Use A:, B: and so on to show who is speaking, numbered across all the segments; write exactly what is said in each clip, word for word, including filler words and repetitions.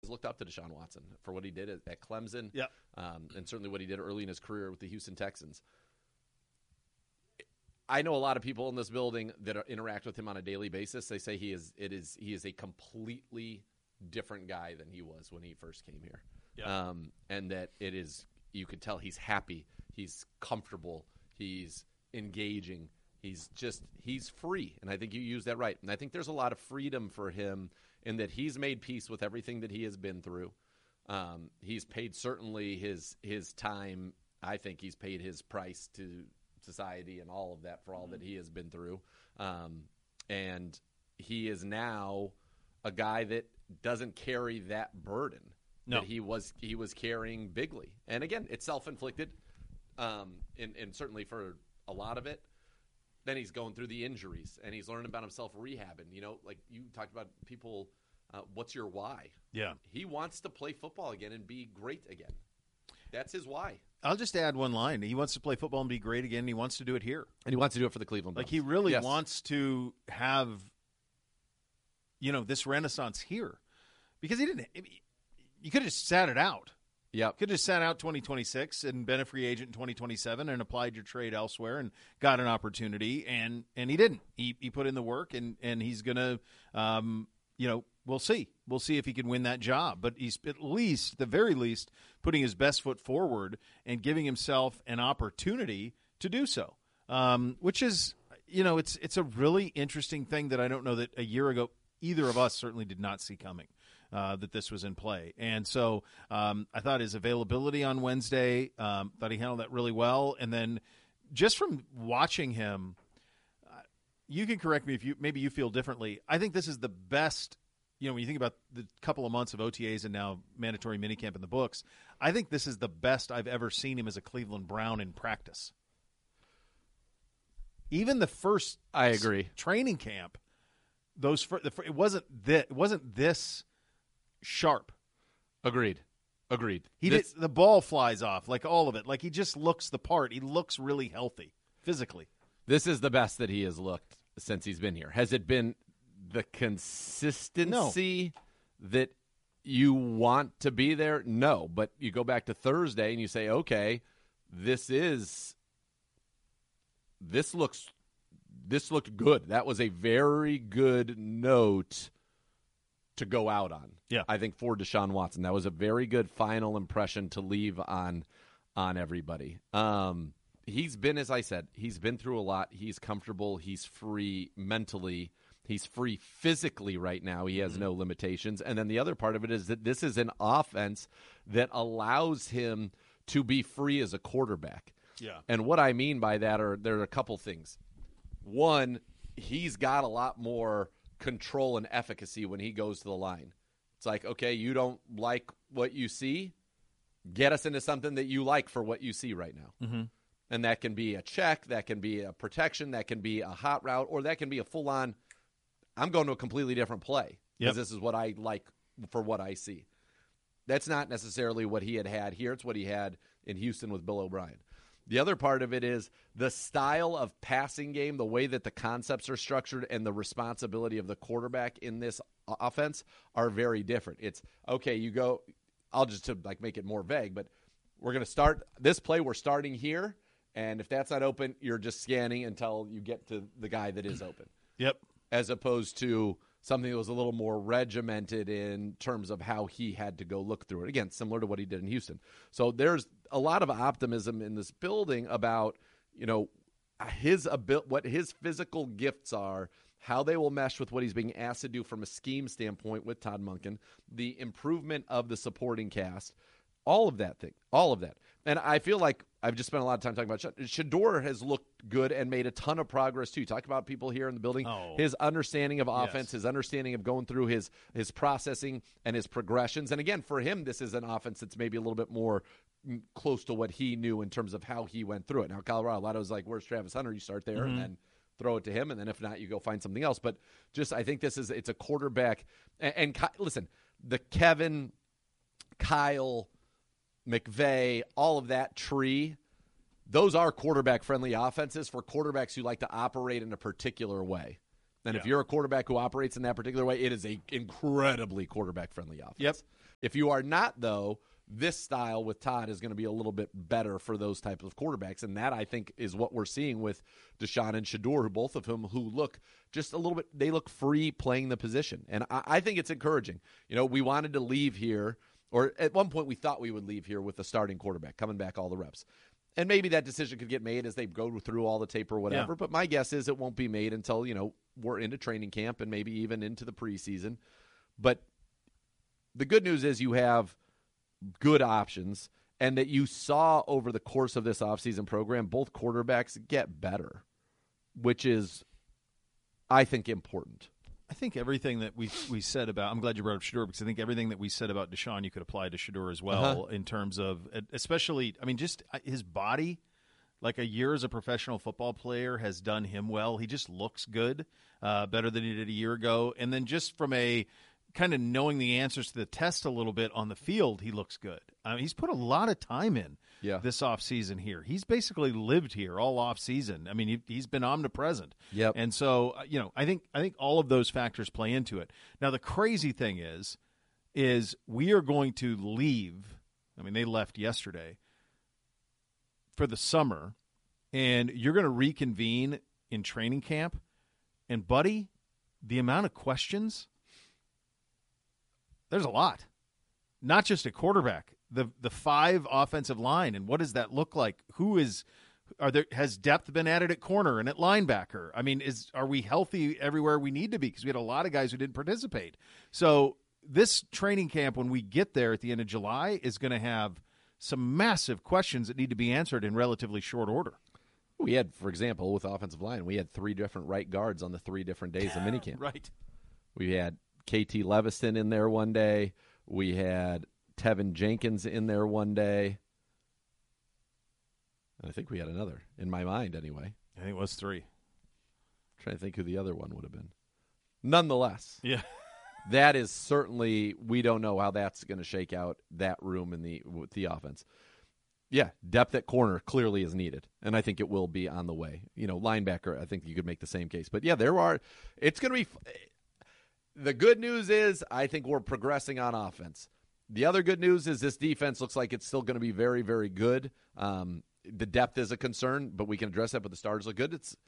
A: looked up to Deshaun Watson for what he did at, at Clemson,
B: yep.
A: um, and certainly what he did early in his career with the Houston Texans. I know a lot of people in this building that are, interact with him on a daily basis. They say he is it is he is a completely different guy than he was when he first came here,
B: yep.
A: um, and that it is you could tell he's happy, he's comfortable, he's engaging, he's just he's free, and I think you use that right. And I think there's a lot of freedom for him in that he's made peace with everything that he has been through. Um, he's paid certainly his his time. I think he's paid his price to society and all of that for all mm-hmm. that he has been through. Um, and he is now a guy that doesn't carry that burden
B: no.
A: that he was he was carrying bigly. And again, it's self-inflicted, um, and, and certainly for a lot of it. Then he's going through the injuries, and he's learning about himself rehabbing. You know, like you talked about people, uh, what's your why?
B: Yeah.
A: He wants to play football again and be great again. That's his why.
B: I'll just add one line. He wants to play football and be great again. And he wants to do it here.
A: And he wants to do it for the Cleveland Browns.
B: Like he really
A: yes.
B: wants to have, you know, this renaissance here. Because he didn't – you could have just sat it out.
A: Yeah,
B: could have just sat out twenty twenty-six and been a free agent in twenty twenty-seven and applied your trade elsewhere and got an opportunity, and, and he didn't. He he put in the work, and, and he's going to, um, you know, we'll see. We'll see if he can win that job. But he's at least, at the very least, putting his best foot forward and giving himself an opportunity to do so, um, which is, you know, it's it's a really interesting thing that I don't know that a year ago either of us certainly did not see coming. Uh, that this was in play. And so um, I thought his availability on Wednesday, um, thought he handled that really well. And then just from watching him, uh, you can correct me if you maybe you feel differently. I think this is the best, you know, when you think about the couple of months of O T As and now mandatory minicamp in the books, I think this is the best I've ever seen him as a Cleveland Brown in practice. Even the first
A: I agree.
B: training camp, those fir- the, it wasn't this, it wasn't this sharp.
A: Agreed. Agreed.
B: He
A: this,
B: did, the ball flies off, like all of it. Like he just looks the part. He looks really healthy physically.
A: This is the best that he has looked since he's been here. Has it been the consistency no. that you want to be there? No. But you go back to Thursday and you say, okay, this is this looks this looked good. That was a very good note to go out on.
B: Yeah.
A: I think for Deshaun Watson. That was a very good final impression to leave on on everybody. Um, he's been, as I said, he's been through a lot. He's comfortable. He's free mentally. He's free physically right now. He has mm-hmm. no limitations. And then the other part of it is that this is an offense that allows him to be free as a quarterback.
B: Yeah.
A: And what I mean by that are there are a couple things. One, he's got a lot more control and efficacy when he goes to the line. It's like, okay, you don't like what you see, get us into something that you like for what you see right now.
B: Mm-hmm.
A: And that can be a check, that can be a protection, that can be a hot route, or that can be a full-on, I'm going to a completely different play because
B: yep.
A: this is what I like for what I see. That's not necessarily what he had had here. It's what he had in Houston with Bill O'Brien. The other part of it is the style of passing game, the way that the concepts are structured, and the responsibility of the quarterback in this offense are very different. It's, okay, you go – I'll just to like make it more vague, but we're going to start – this play we're starting here, and if that's not open, you're just scanning until you get to the guy that is open.
B: Yep.
A: As opposed to something that was a little more regimented in terms of how he had to go look through it. Again, similar to what he did in Houston. So there's a lot of optimism in this building about, you know, his abil- what his physical gifts are, how they will mesh with what he's being asked to do from a scheme standpoint with Todd Monken, the improvement of the supporting cast, all of that thing, all of that. And I feel like I've just spent a lot of time talking about Shedeur has looked good and made a ton of progress too. Talk about people here in the building,
B: oh.
A: his understanding of offense,
B: yes.
A: his understanding of going through his his processing and his progressions. And again, for him, this is an offense that's maybe a little bit more close to what he knew in terms of how he went through it. Now, Colorado, a lot of it was like, where's Travis Hunter? You start there
B: mm-hmm.
A: and then throw it to him, and then if not, you go find something else. But just I think this is it's a quarterback. And, and listen, the Kevin, Kyle, McVay, all of that tree, those are quarterback-friendly offenses for quarterbacks who like to operate in a particular way. And
B: yeah.
A: if you're a quarterback who operates in that particular way, it is a incredibly quarterback-friendly offense.
B: Yep.
A: If you are not, though, this style with Todd is going to be a little bit better for those types of quarterbacks, and that, I think, is what we're seeing with Deshaun and Shedeur, who both of whom who look just a little bit – they look free playing the position. And I, I think it's encouraging. You know, we wanted to leave here – or at one point we thought we would leave here with the starting quarterback, coming back all the reps. And maybe that decision could get made as they go through all the tape or whatever,
B: yeah.
A: but my guess is it won't be made until, you know, we're into training camp and maybe even into the preseason. But the good news is you have – good options, and that you saw over the course of this offseason program, both quarterbacks get better, which is, I think, important.
B: I think everything that we we said about – I'm glad you brought up Shedeur, because I think everything that we said about Deshaun you could apply to Shedeur as well, uh-huh. in terms of – especially, I mean, just his body, like a year as a professional football player has done him well. He just looks good, uh, better than he did a year ago. And then just from a – kind of knowing the answers to the test a little bit on the field, he looks good. I mean, he's put a lot of time in
A: yeah.
B: this offseason here. He's basically lived here all offseason. I mean, he, he's been omnipresent.
A: Yep.
B: And so, you know, I think I think all of those factors play into it. Now, the crazy thing is, is we are going to leave. I mean, they left yesterday for the summer, and you're going to reconvene in training camp. And, buddy, the amount of questions – there's a lot, not just a quarterback, the the five offensive line. And what does that look like? Who is, are there, has depth been added at corner and at linebacker? I mean, is, are we healthy everywhere we need to be? Because we had a lot of guys who didn't participate. So this training camp, when we get there at the end of July, is going to have some massive questions that need to be answered in relatively short order.
A: We had, for example, with offensive line, we had three different right guards on the three different days of minicamp.
B: Right.
A: We had K T Leviston in there one day. We had Tevin Jenkins in there one day. And I think we had another, in my mind anyway.
B: I think it was three.
A: I'm trying to think who the other one would have been. Nonetheless,
B: yeah,
A: that is certainly, we don't know how that's going to shake out, that room in the with the offense. Yeah, depth at corner clearly is needed, and I think it will be on the way. You know, linebacker, I think you could make the same case. But, yeah, there are – it's going to be – the good news is I think we're progressing on offense. The other good news is this defense looks like it's still going to be very, very good. Um, the depth is a concern, but we can address that, but the starters look good. It's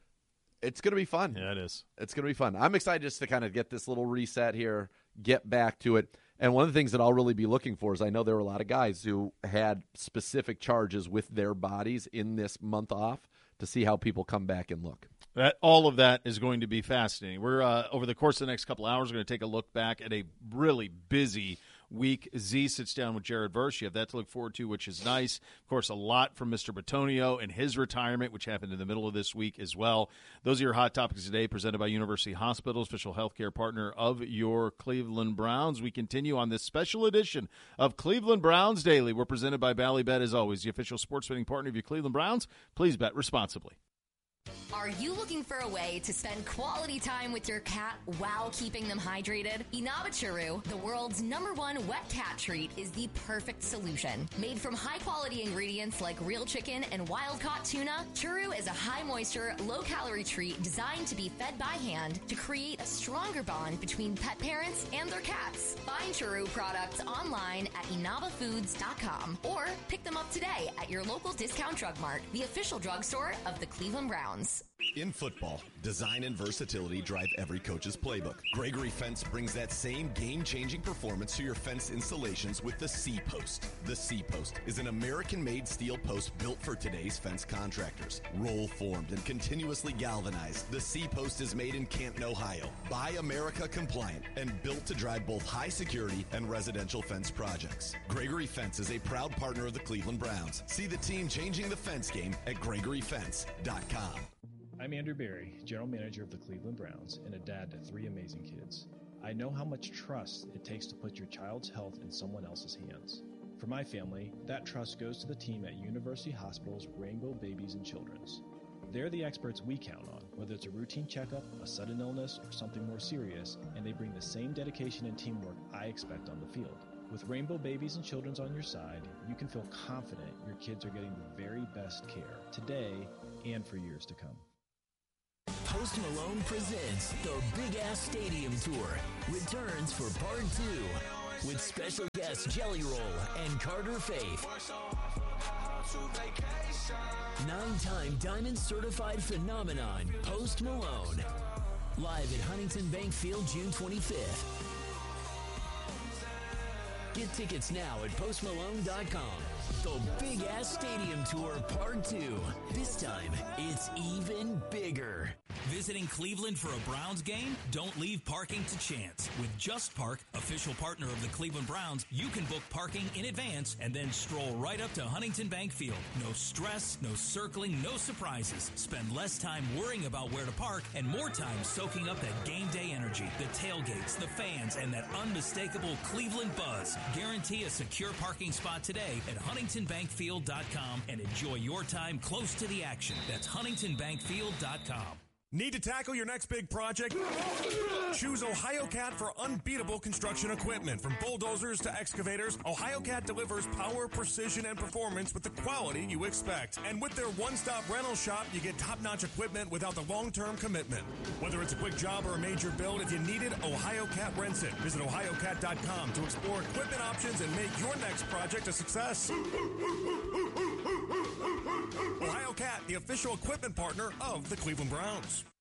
A: it's going to be fun.
B: Yeah, it is.
A: It's going to be fun. I'm excited just to kind of get this little reset here, get back to it. And one of the things that I'll really be looking for is I know there were a lot of guys who had specific charges with their bodies in this month off to see how people come back and look.
B: That, all of that is going to be fascinating. We're uh, over the course of the next couple of hours, we're going to take a look back at a really busy week. Z sits down with Jared Verse. You have that to look forward to, which is nice. Of course, a lot from Mister Bitonio and his retirement, which happened in the middle of this week as well. Those are your hot topics today, presented by University Hospitals, official healthcare partner of your Cleveland Browns. We continue on this special edition of Cleveland Browns Daily. We're presented by Ballybet, as always, the official sports betting partner of your Cleveland Browns. Please bet responsibly.
C: Are you looking for a way to spend quality time with your cat while keeping them hydrated? Inaba Churu, the world's number one wet cat treat, is the perfect solution. Made from high-quality ingredients like real chicken and wild-caught tuna, Churu is a high-moisture, low-calorie treat designed to be fed by hand to create a stronger bond between pet parents and their cats. Find Churu products online at inaba foods dot com or pick them up today at your local discount drug mart, the official drugstore of the Cleveland Browns.
D: In football, design and versatility drive every coach's playbook. Gregory Fence brings that same game-changing performance to your fence installations with the C-Post. The C-Post is an American-made steel post built for today's fence contractors. Roll-formed and continuously galvanized, the C-Post is made in Canton, Ohio. Buy America compliant and built to drive both high security and residential fence projects. Gregory Fence is a proud partner of the Cleveland Browns. See the team changing the fence game at gregory fence dot com.
E: I'm Andrew Berry, General Manager of the Cleveland Browns and a dad to three amazing kids. I know how much trust it takes to put your child's health in someone else's hands. For my family, that trust goes to the team at University Hospitals Rainbow Babies and Children's. They're the experts we count on, whether it's a routine checkup, a sudden illness, or something more serious, and they bring the same dedication and teamwork I expect on the field. With Rainbow Babies and Children's on your side, you can feel confident your kids are getting the very best care today and for years to come.
F: Post Malone presents the Big Ass Stadium Tour. Returns for part two. with special guests Jelly Roll and Carter Faith. Nine-time Diamond Certified Phenomenon, Post Malone. Live at Huntington Bank Field, June twenty-fifth. Get tickets now at post malone dot com. The Big Ass Stadium Tour Part two. This time, it's even bigger.
G: Visiting Cleveland for a Browns game? Don't leave parking to chance. With Just Park, official partner of the Cleveland Browns, you can book parking in advance and then stroll right up to Huntington Bank Field. No stress, no circling, no surprises. Spend less time worrying about where to park and more time soaking up that game day energy, the tailgates, the fans, and that unmistakable Cleveland buzz. Guarantee a secure parking spot today at huntington bank field dot com and enjoy your time close to the action. That's huntington bank field dot com.
H: Need to tackle your next big project? Choose OhioCat for unbeatable construction equipment. From bulldozers to excavators, OhioCat delivers power, precision, and performance with the quality you expect. And with their one-stop rental shop, you get top-notch equipment without the long-term commitment. Whether it's a quick job or a major build, if you need it, OhioCat rents it. Visit ohio cat dot com to explore equipment options and make your next project a success. OhioCat, the official equipment partner of the Cleveland Browns.